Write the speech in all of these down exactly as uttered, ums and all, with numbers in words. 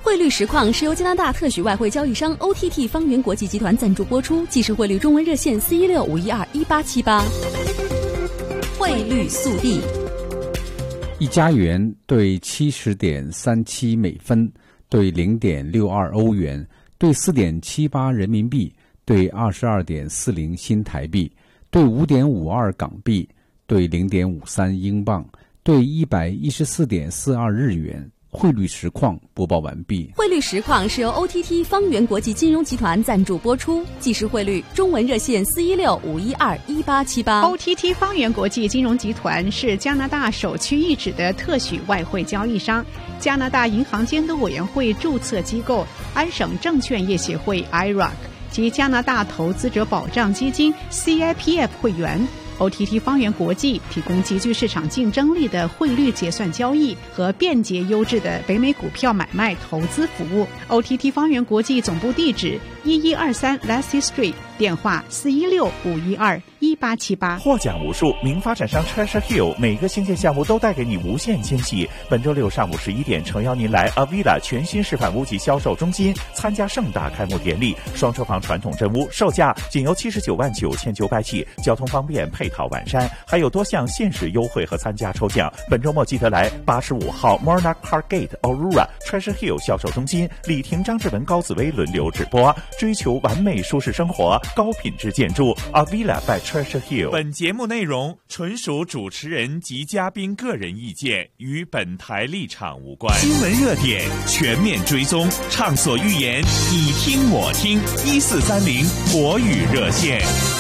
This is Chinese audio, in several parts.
汇率实况是由加拿大特许外汇交易商 O T T 方圆国际集团赞助播出，即时汇率中文热线四一六五一二一八七八。汇率速递。 一加元兑七十点三七美分，兑零点六二欧元，兑四点七八人民币，兑二十二点四零新台币，兑五点五二港币，兑零点五三英镑，兑一百一十四点四二日元。汇率实况播报完毕。 汇率实况是由 O T T 方圆国际金融集团赞助播出，即时汇率中文热线四一六五一二一八七八。 O T T 方圆国际金融集团是加拿大首屈一指的特许外汇交易商，加拿大银行监督委员会注册机构安省证券业协会 I R A C 及加拿大投资者保障基金 C I P F 会员。O T T 方圆国际提供极具市场竞争力的汇率结算交易和便捷优质的北美股票买卖投资服务。O T T 方圆国际总部地址一一二三 Lassie Street， 电话四一六五一二一八七八。 获奖无数，名发展商 Treasure Hill 每个新建项目都带给你无限惊喜。本周六上午十一点，诚邀您来 Avila 全新示范屋及销售中心参加盛大开幕典礼。双车房传统真屋售价仅由七十九万九千九百起，交通方便，配套完善，还有多项限时优惠和参加抽奖。本周末记得来八十五号 Monarch Park Gate Aurora Treasure Hill 销售中心，李婷、张志文、高紫薇轮流直播，追求完美舒适生活，高品质建筑 Avila by Treasure Hill。 本节目内容纯属主持人及嘉宾个人意见，与本台立场无关。新闻热点全面追踪，畅所欲言，你听我听。一四三零国语热线。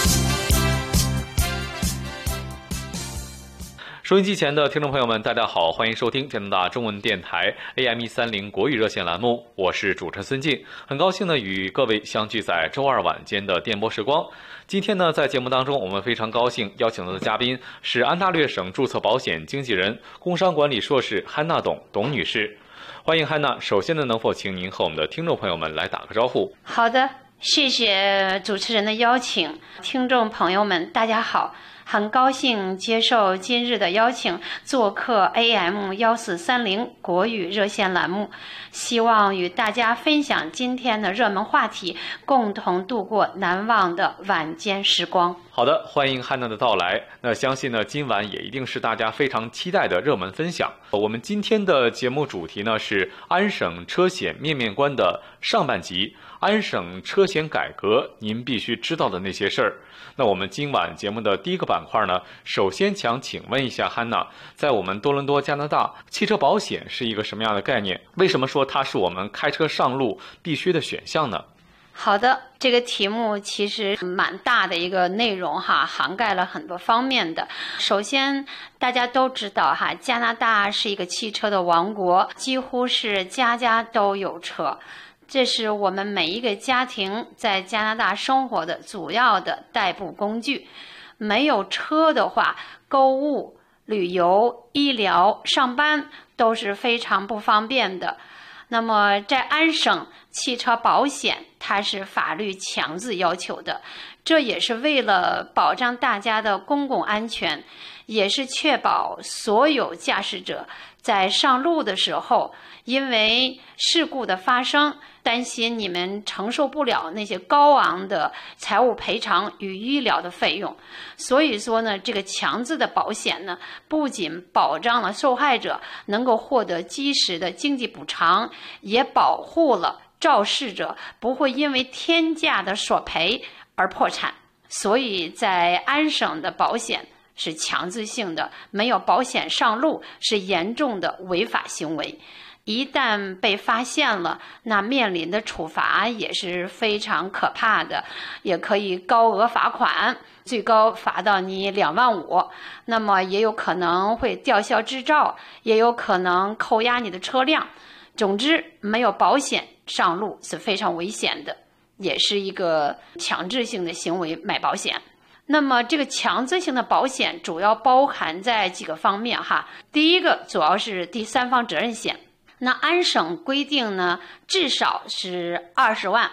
收音机前的听众朋友们，大家好，欢迎收听加拿大中文电台 A M 一三零国语热线栏目，我是主持人孙静，很高兴呢与各位相聚在周二晚间的电波时光。今天呢，在节目当中，我们非常高兴邀请到的嘉宾是安大略省注册保险经纪人、工商管理硕士汉娜董董女士，欢迎汉娜。首先呢，能否请您和我们的听众朋友们来打个招呼？ 好的，谢谢主持人的邀请，听众朋友们，大家好。很高兴接受今日的邀请，做客 A M 一四三零国语热线栏目，希望与大家分享今天的热门话题，共同度过难忘的晚间时光。 好的，欢迎汉娜的到来。那相信呢，今晚也一定是大家非常期待的热门分享。我们今天的节目主题呢是安省车险面面观的上半集，安省车险改革您必须知道的那些事儿。那我们今晚节目的第一个板块呢，首先想请问一下汉娜，在我们多伦多加拿大，汽车保险是一个什么样的概念？为什么说它是我们开车上路必须的选项呢？ 好的，这个题目其实蛮大的一个内容哈，涵盖了很多方面的。首先大家都知道哈，加拿大是一个汽车的王国，几乎是家家都有车，这是我们每一个家庭在加拿大生活的主要的代步工具。没有车的话，购物、旅游、医疗、上班都是非常不方便的。那么在安省，汽车保险它是法律强制要求的，这也是为了保障大家的公共安全，也是确保所有驾驶者在上路的时候，因为事故的发生，担心你们承受不了那些高昂的财务赔偿与医疗的费用。所以说呢，这个强制的保险呢，不仅保障了受害者能够获得及时的经济补偿，也保护了肇事者不会因为天价的索赔而破产。所以在安省的保险是强制性的，没有保险上路是严重的违法行为。一旦被发现了，那面临的处罚也是非常可怕的，也可以高额罚款，最高罚到你两万五。那么也有可能会吊销执照，也有可能扣押你的车辆。总之，没有保险上路是非常危险的，也是一个强制性的行为，买保险。那么这个强制性的保险主要包含在几个方面哈。第一个主要是第三方责任险，那安省规定呢，至少是二十万，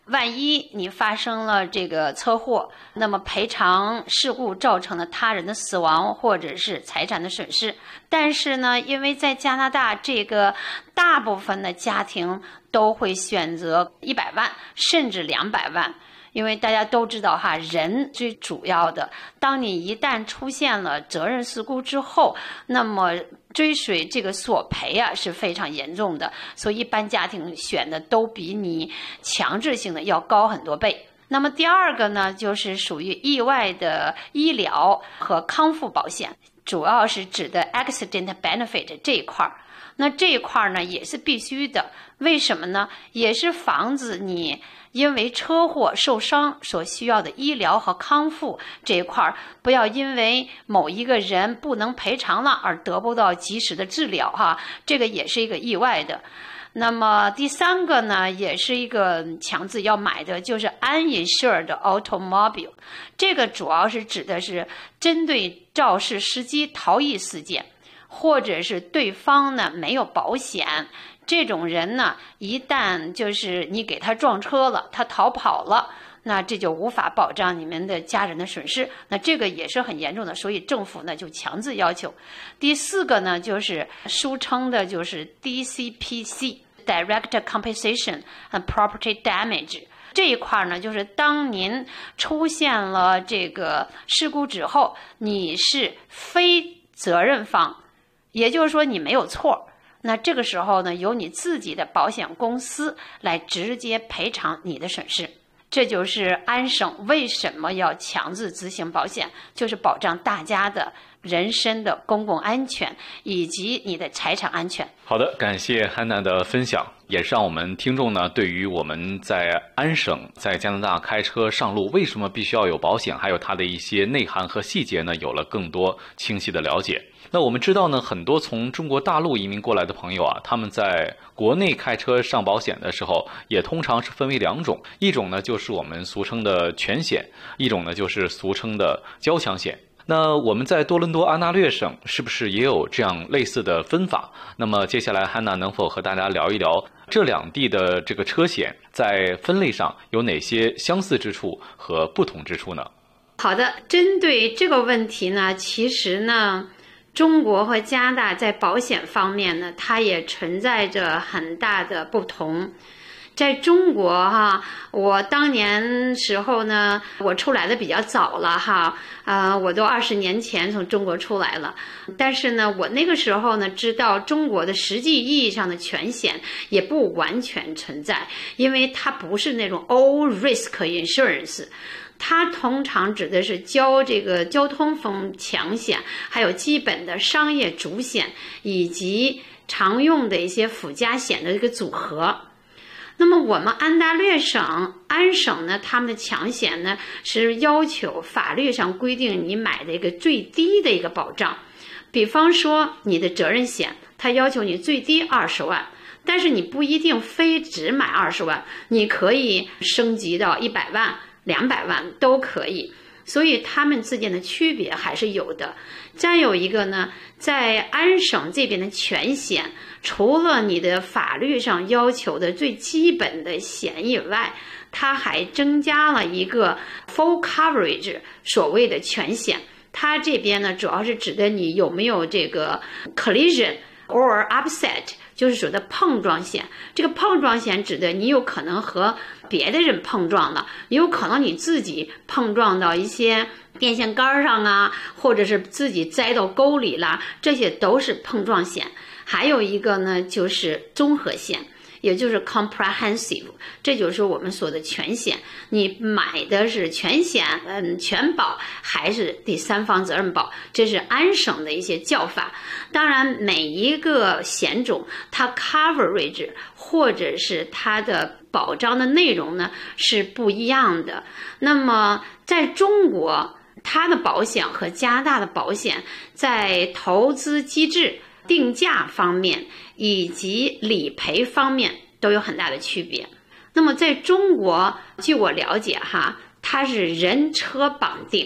万一你发生了这个车祸，那么赔偿事故造成的他人的死亡或者是财产的损失。但是呢，因为在加拿大，这个大部分的家庭都会选择一百万甚至两百万。因为大家都知道哈，人最主要的，当你一旦出现了责任事故之后，那么追随这个索赔啊是非常严重的，所以一般家庭选的都比你强制性的要高很多倍。那么第二个呢，就是属于意外的医疗和康复保险，主要是指的 accident benefit 这一块。那这一块呢也是必须的，为什么呢？也是防止你因为车祸受伤所需要的医疗和康复这一块，不要因为某一个人不能赔偿了而得不到及时的治疗哈，这个也是一个意外的。那么第三个呢，也是一个强制要买的，就是 uninsured automobile， 这个主要是指的是针对肇事司机逃逸事件，或者是对方呢没有保险，这种人呢，一旦就是你给他撞车了，他逃跑了，那这就无法保障你们的家人的损失，那这个也是很严重的，所以政府呢就强制要求。第四个呢，就是俗称的就是 D C P C Direct Compensation and Property Damage。这一块呢，就是当您出现了这个事故之后，你是非责任方，也就是说你没有错，那这个时候呢，由你自己的保险公司来直接赔偿你的损失。这就是安省为什么要强制执行保险，就是保障大家的人身的公共安全以及你的财产安全。 好的，感谢汉娜的分享，也是让我们听众呢对于我们在安省在加拿大开车上路为什么必须要有保险，还有它的一些内涵和细节呢，有了更多清晰的了解。那我们知道呢，很多从中国大陆移民过来的朋友啊，他们在国内开车上保险的时候，也通常是分为两种，一种呢就是我们俗称的全险，一种呢就是俗称的交强险。那我们在多伦多安大略省是不是也有这样类似的分法？那么接下来汉娜能否和大家聊一聊这两地的这个车险在分类上有哪些相似之处和不同之处呢？ 好的，针对这个问题呢，其实呢中国和加拿大在保险方面呢，它也存在着很大的不同。在中国哈，我当年时候呢，我出来的比较早了哈，呃，我都二十年前从中国出来了。但是呢，我那个时候呢，知道中国的实际意义上的全险也不完全存在，因为它不是那种 all risk insurance。它通常指的是交这个交通风强险，还有基本的商业主险，以及常用的一些附加险的一个组合。那么我们安大略省安省呢，他们的强险呢是要求法律上规定你买的一个最低的一个保障，比方说你的责任险，它要求你最低二十万，但是你不一定非只买二十万，你可以升级到一百万、两百万都可以。所以他们之间的区别还是有的。再有一个呢，在安省这边的全险，除了你的法律上要求的最基本的险以外，它还增加了一个 full coverage， 所谓的全险。它这边呢，主要是指的你有没有这个 collision or upset， 就是说的碰撞险。这个碰撞险指的你有可能和别的人碰撞了，有可能你自己碰撞到一些电线杆上啊，或者是自己栽到沟里啦，这些都是碰撞险。还有一个呢，就是综合险，也就是 comprehensive， 这就是我们说的全险。你买的是全险，嗯，全保还是第三方责任保，这是安省的一些叫法。当然，每一个险种它 coverage 或者是它的保障的内容呢是不一样的。那么在中国，它的保险和加拿大的保险在投资机制、定价方面以及理赔方面都有很大的区别。那么在中国，据我了解哈，它是人车绑定，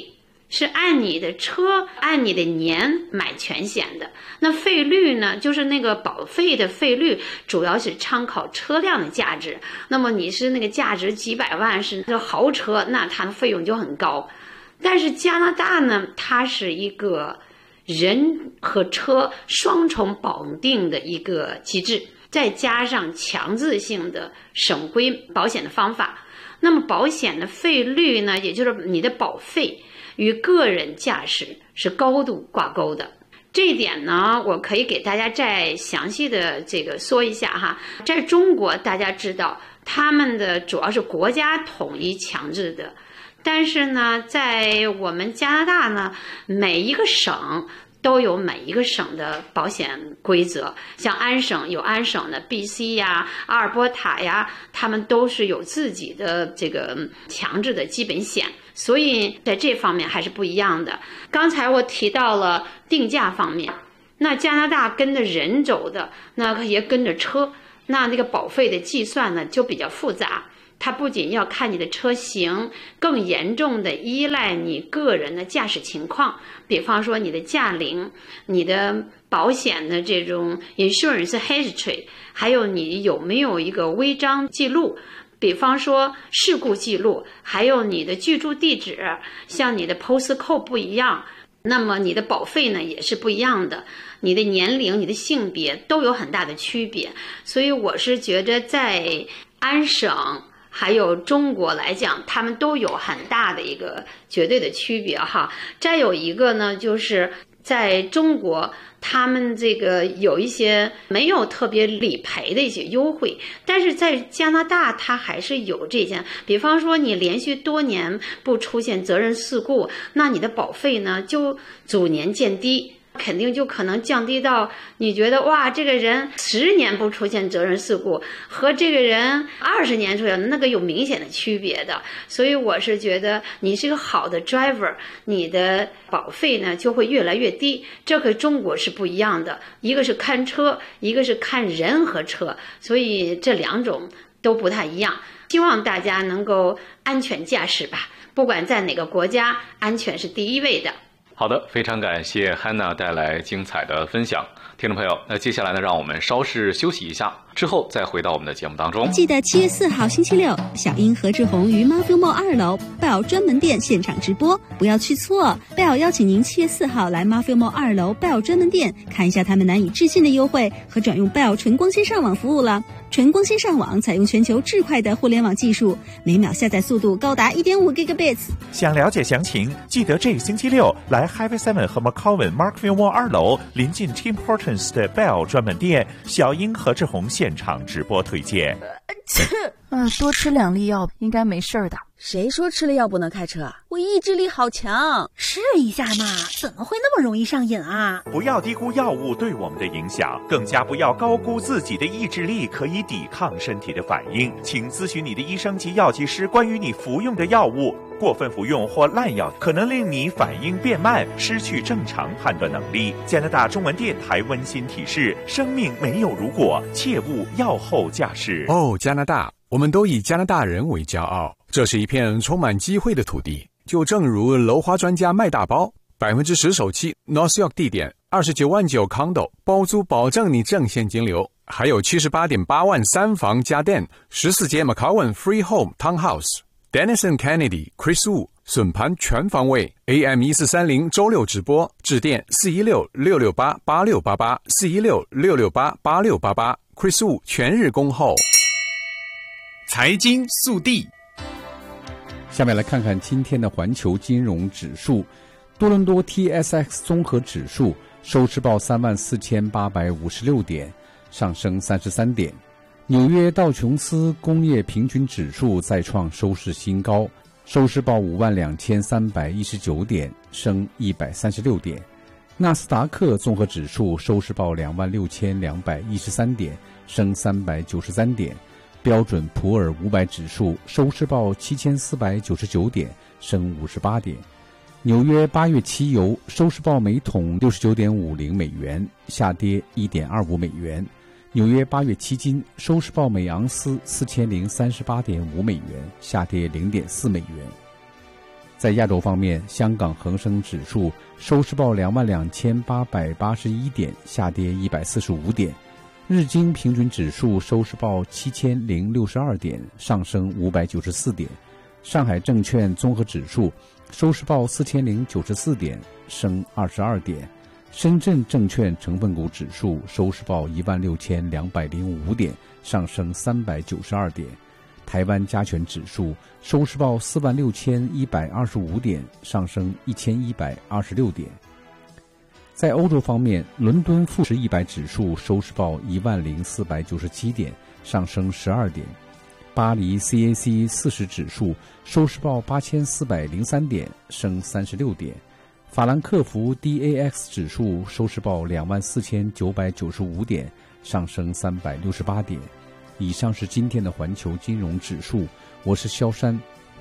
是按你的车按你的年买全险的。那费率呢，就是那个保费的费率主要是参考车辆的价值，那么你是那个价值几百万是那个豪车，那它的费用就很高。但是加拿大呢，它是一个人和车双重保定的一个机制，再加上强制性的省规保险的方法，那么保险的费率呢，也就是你的保费与个人驾驶是高度挂钩的。这一点呢，我可以给大家再详细的这个说一下哈。在中国，大家知道他们的主要是国家统一强制的，但是呢，在我们加拿大呢，每一个省都有每一个省的保险规则，像安省有安省的 B C 呀、阿尔伯塔呀，他们都是有自己的这个强制的基本险，所以在这方面还是不一样的。刚才我提到了定价方面，那加拿大跟着人走的，那也跟着车，那那个保费的计算呢就比较复杂。它不仅要看你的车型，更严重的依赖你个人的驾驶情况，比方说你的驾龄、你的保险的这种 insurance history， 还有你有没有一个违章记录，比方说事故记录，还有你的居住地址，像你的 postcode 不一样，那么你的保费呢也是不一样的，你的年龄、你的性别都有很大的区别。所以我是觉得在安省还有中国来讲，他们都有很大的一个绝对的区别哈。再有一个呢，就是在中国，他们这个有一些没有特别理赔的一些优惠，但是在加拿大它还是有这些。比方说你连续多年不出现责任事故，那你的保费呢就逐年渐低，肯定就可能降低到你觉得哇，这个人十年不出现责任事故和这个人二十年出现那个有明显的区别的。所以我是觉得你是个好的 driver， 你的保费呢就会越来越低。这和中国是不一样的，一个是看车，一个是看人和车，所以这两种都不太一样。希望大家能够安全驾驶吧，不管在哪个国家，安全是第一位的。 好的，非常感谢 Hannah 带来精彩的分享。听众朋友，那接下来呢，让我们稍事休息一下，之后再回到我们的节目当中。 记得七月四号星期六，小英何志宏于 Marfil Mall 二楼 Bell 专门店现场直播，不要去错。Bell 邀请您七月四号来 Marfil Mall 二楼 Bell 专门店，看一下他们难以置信的优惠和转用 Bell 纯光纤上网服务了。纯光纤上网采用全球至快的互联网技术，每秒下载速度高达 一点五 gigabits。 想了解详情，记得这个星期六来 Highway seven 和 McCowan Markville Mall 二楼临近 Tim Hortons 的 Bell 专门店，小英何志宏现场直播推荐。 嗯、呃，多吃两粒药应该没事的。 谁说吃了药不能开车？我意志力好强， 试一下嘛，怎么会那么容易上瘾啊？ 不要低估药物对我们的影响，更加不要高估自己的意志力可以抵抗身体的反应。请咨询你的医生及药剂师关于你服用的药物。过分服用或滥药可能令你反应变慢，失去正常判断能力。加拿大中文电台温馨提示：生命没有如果，切勿药后驾驶。 哦，加拿大，我们都以加拿大人为骄傲，这是一片充满机会的土地。就正如楼花专家卖大包，百分之十首期 North York 地点，二十九万九 condo 包租，保证你正现金流。还有七十八点八万三房家电，十四街 McCowan Free Home Townhouse。Denison Kennedy Chris Wu 笋盘全方位 A M 一四三零周六直播，致电四一六六六八八六八八 四一六六六八八六八八 Chris Wu 全日恭候。 财经速递， 下面来看看今天的环球金融指数。多伦多 T S X 综合指数收市报三万四千八百五十六点，上升三十三点。纽约道琼斯工业平均指数再创收市新高，收市报五万两千三百一十九点，升一百三十六点。纳斯达克综合指数收市报两万六千两百一十三点，升三百九十三点。标准普尔五百指数收市报七千四百九十九点，升五十八点。纽约八月期油收市报每桶六十九点五零美元，下跌一点二五美元。纽约八月期金收市报每盎司四千零三十八点五美元，下跌零点四美元。 在亚洲方面，香港恒生指数收市报两万两千八百八十一点，下跌一百四十五点；日经平均指数收市报七千零六十二点，上升五百九十四点；上海证券综合指数收市报四千零九十四点，升二十二点；深圳证券成分股指数收市报一万六千两百零五点，上升三百九十二点；台湾加权指数收市报四万六千一百二十五点，上升一千一百二十六点。在欧洲方面，伦敦富时一百指数收市报一万零四百九十七点，上升十二点；巴黎 C A C 四十指数收市报八千四百零三点，升三十六点；法兰克福 D A X 指数收市报两万四千九百九十五点，上升三百六十八点。以上是今天的环球金融指数，我是萧山。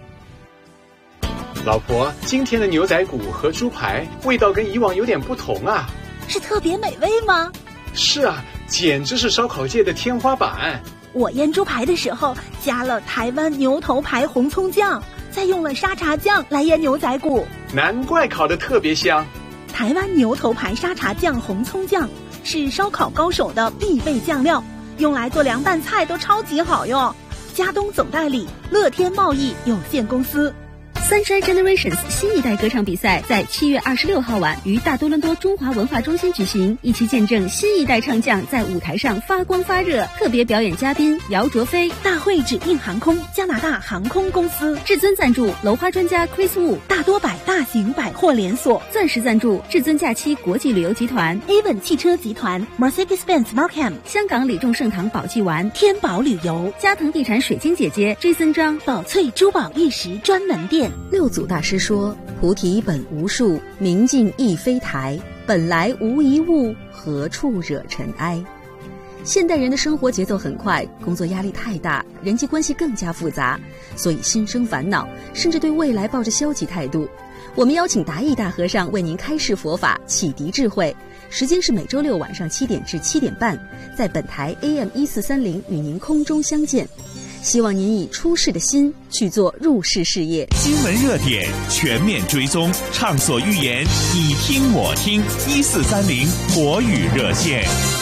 老婆，今天的牛仔骨和猪排味道跟以往有点不同啊。 是特别美味吗？ 是啊，简直是烧烤界的天花板。 我腌猪排的时候加了台湾牛头牌红葱酱，再用了沙茶酱来腌牛仔骨， 难怪烤得特别香。 台湾牛头牌沙茶酱红葱酱是烧烤高手的必备酱料，用来做凉拌菜都超级好用。嘉东总代理乐天贸易有限公司。 Sunshine Generations 新一代歌唱比赛在七月二十六号晚于大多伦多中华文化中心举行，一起见证新一代唱将在舞台上发光发热。特别表演嘉宾姚卓飞， 大会指定航空加拿大航空公司， 至尊赞助楼花专家 Chris Wu， 大多百大型百货连锁， 钻石赞助至尊假期国际旅游集团 ，Avon 汽车集团 ，Mercedes-Benz Markham， 香港李众盛堂宝记丸， 天宝旅游， 嘉腾地产水晶姐姐 Jason 张， 宝翠珠宝玉石专门店。 六祖大师说：“菩提本无树，明镜亦非台，本来无一物，何处惹尘埃。”现代人的生活节奏很快，工作压力太大，人际关系更加复杂，所以心生烦恼，甚至对未来抱着消极态度。我们邀请达义大和尚为您开示佛法，启迪智慧。时间是每周六晚上七点至七点半，在本台 A M 一四三零与您空中相见。希望您以出世的心去做入世事业。 新闻热点全面追踪，畅所欲言，你听我听。一四三零国语热线。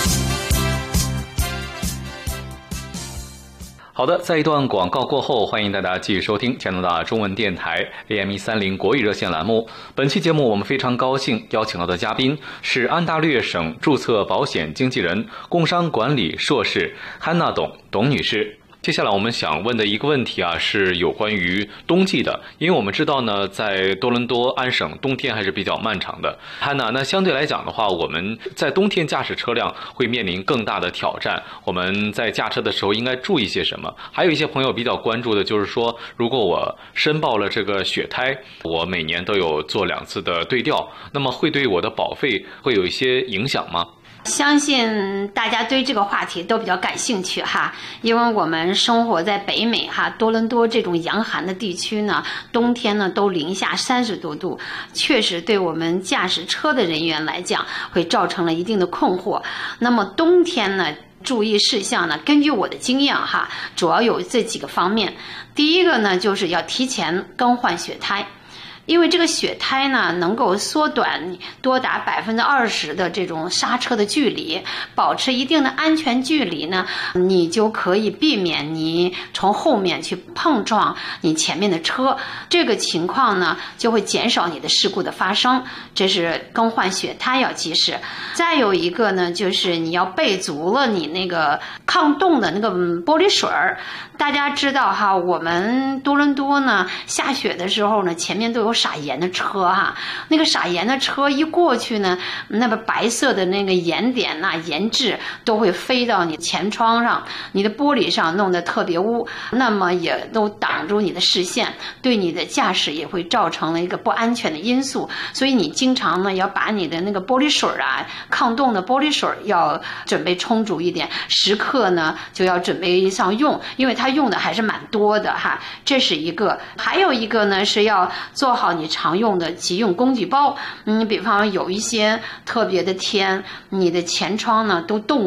好的，在一段广告过后，欢迎大家继续收听加拿大中文电台 A M 一三零国语热线栏目。本期节目我们非常高兴邀请到的嘉宾是安大略省注册保险经纪人、工商管理硕士汉娜董董女士。接下来我们想问的一个问题啊，是有关于冬季的，因为我们知道呢，在多伦多安省冬天还是比较漫长的。汉娜，那相对来讲的话，我们在冬天驾驶车辆会面临更大的挑战，我们在驾车的时候应该注意些什么？还有一些朋友比较关注的就是说，如果我申报了这个雪胎，我每年都有做两次的对调，那么会对我的保费会有一些影响吗？ 相信大家对这个话题都比较感兴趣哈，因为我们生活在北美哈，多伦多这种洋寒的地区呢，冬天呢都零下三十多度，确实对我们驾驶车的人员来讲会造成了一定的困惑。那么冬天呢，注意事项呢，根据我的经验哈，主要有这几个方面。第一个呢，就是要提前更换雪胎。因为这个雪胎呢，能够缩短多达百分之二十的这种刹车的距离，保持一定的安全距离呢，你就可以避免你从后面去碰撞你前面的车，这个情况呢，就会减少你的事故的发生。这是更换雪胎要及时。再有一个呢，就是你要备足了你那个抗冻的那个玻璃水儿。大家知道哈，我们多伦多呢，下雪的时候呢，前面都有撒盐的车哈，那个撒盐的车一过去呢，那个白色的那个盐点呐、盐质都会飞到你前窗上，你的玻璃上，弄得特别污，那么也都挡住你的视线，对你的驾驶也会造成了一个不安全的因素。所以你经常呢要把你的那个玻璃水啊，抗冻的玻璃水要准备充足一点，时刻呢就要准备上用，因为它用的还是蛮多的哈。这是一个，还有一个呢是要做好你常用的急用工具包。嗯，比方有一些特别的天，你的前窗呢都冻了，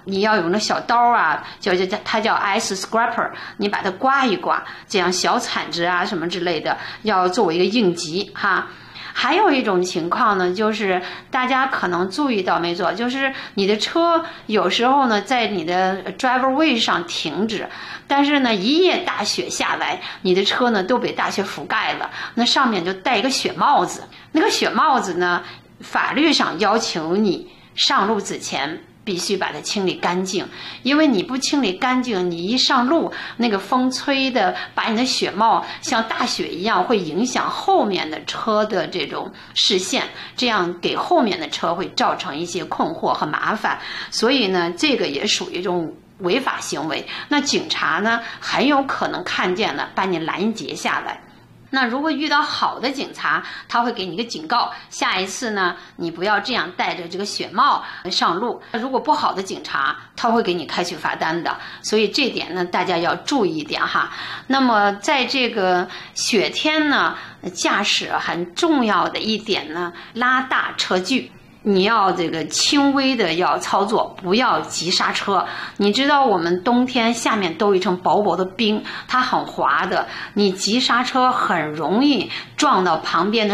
你要有那小刀啊，叫叫它叫 ice scraper， 你把它刮一刮，这样小铲子啊什么之类的，要作为一个应急哈。还有一种情况呢，就是大家可能注意到没错，就是你的车有时候呢在你的 driveway 上停止，但是呢一夜大雪下来，你的车呢都被大雪覆盖了，那上面就戴一个雪帽子，那个雪帽子呢法律上要求你上路之前必须把它清理干净，因为你不清理干净，你一上路，那个风吹的把你的雪帽像大雪一样，会影响后面的车的这种视线，这样给后面的车会造成一些困惑和麻烦。所以呢，这个也属于一种违法行为。那警察呢，很有可能看见了，把你拦截下来。那如果遇到好的警察，他会给你一个警告，下一次呢，你不要这样戴着这个雪帽上路。如果不好的警察，他会给你开取罚单的。所以这点呢，大家要注意一点哈。那么在这个雪天呢，驾驶很重要的一点呢，拉大车距。你要这个轻微的要操作，不要急刹车。你知道我们冬天下面都有一层薄薄的冰，它很滑的，你急刹车很容易撞到旁边的